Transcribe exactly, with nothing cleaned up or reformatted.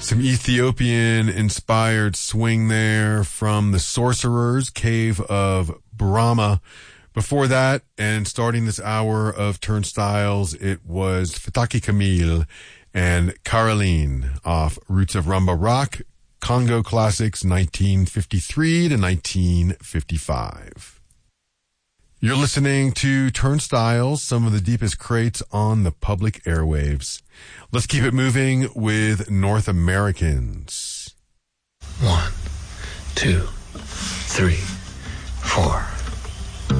Some Ethiopian-inspired swing there from the Sorcerers, Cave of Brahma. Before that, and starting this hour of Turnstiles, it was Fataki Camille and Caroline off Roots of Rumba Rock, Congo Classics nineteen fifty-three to nineteen fifty-five. You're listening to Turnstiles, some of the deepest crates on the public airwaves. Let's keep it moving with North Americans. One, two, three, four.